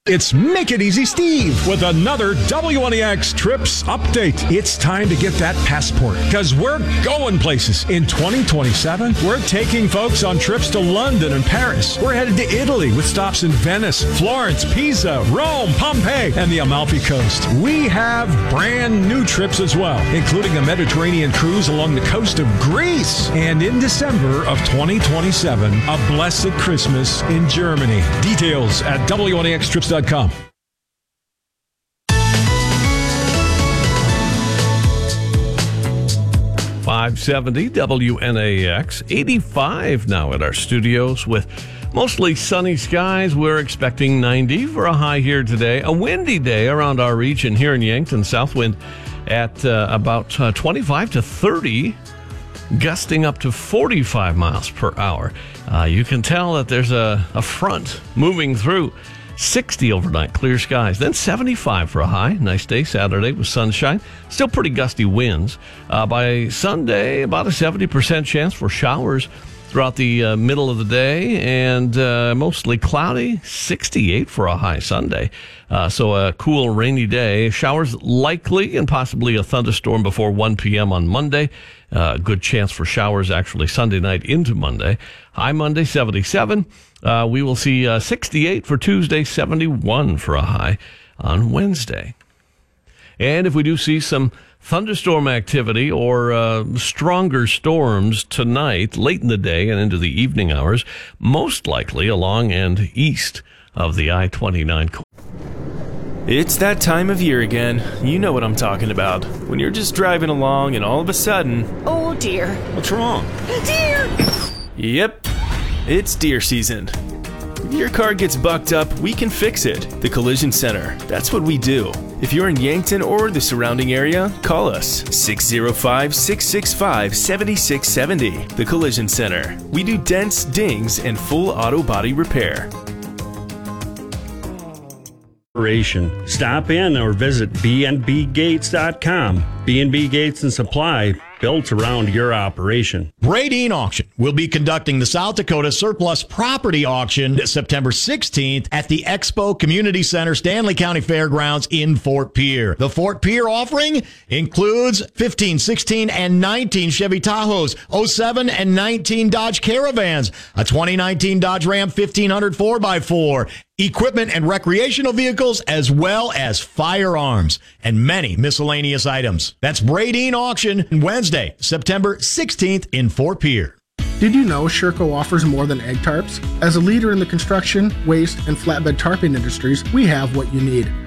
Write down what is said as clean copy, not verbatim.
It's Make It Easy Steve with another WNEX Trips update. It's time to get that passport because we're going places. In 2027, we're taking folks on trips to London and Paris. We're headed to Italy with stops in Venice, Florence, Pisa, Rome, Pompeii, and the Amalfi Coast. We have brand new trips as well, including a Mediterranean cruise along the coast of Greece. And in December of 2027, a blessed Christmas in Germany. Details at WNEXTrips.com. 570 WNAX, 85 now at our studios with mostly sunny skies. We're expecting 90 for a high here today. A windy day around our region here in Yankton. South wind at about 25 to 30, gusting up to 45 miles per hour. You can tell that there's a front moving through. 60 overnight, clear skies. Then 75 for a high. Nice day Saturday with sunshine. Still pretty gusty winds. By Sunday, about a 70% chance for showers throughout the middle of the day, and mostly cloudy. 68 for a high Sunday. So a cool, rainy day. Showers likely and possibly a thunderstorm before 1 p.m. on Monday. Good chance for showers actually Sunday night into Monday. High Monday, 77. We will see 68 for Tuesday, 71 for a high on Wednesday. And if we do see some thunderstorm activity or stronger storms tonight, late in the day and into the evening hours, most likely along and east of the I-29. It's that time of year again. You know what I'm talking about. When you're just driving along and all of a sudden... Oh, dear. What's wrong? Deer! Yep, it's deer season. If your car gets bucked up, we can fix it. The Collision Center. That's what we do. If you're in Yankton or the surrounding area, call us. 605-665-7670. The Collision Center. We do dents, dings, and full auto body repair. Stop in or visit bnbgates.com. B&B Gates and Supply, built around your operation. Bradeen Auction will be conducting the South Dakota Surplus Property Auction September 16th at the Expo Community Center, Stanley County Fairgrounds in Fort Pierre. The Fort Pierre offering includes 15, 16, and 19 Chevy Tahoes, 07 and 19 Dodge Caravans, a 2019 Dodge Ram 1500 4x4, equipment and recreational vehicles, as well as firearms, and many miscellaneous items. That's Bradeen Auction, Wednesday, September 16th in Fort Pierre. Did you know Sherco offers more than egg tarps? As a leader in the construction, waste, and flatbed tarping industries, we have what you need.